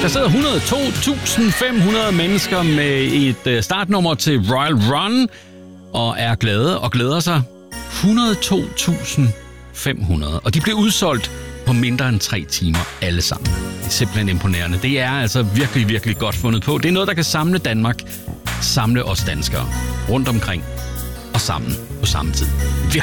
Der sidder 102.500 mennesker med et startnummer til Royal Run og er glade og glæder sig. 102.500. Og de blev udsolgt på mindre end 3 timer alle sammen. Det er simpelthen imponerende. Det er altså virkelig, virkelig godt fundet på. Det er noget, der kan samle Danmark, samle os danskere rundt omkring og sammen på samme tid.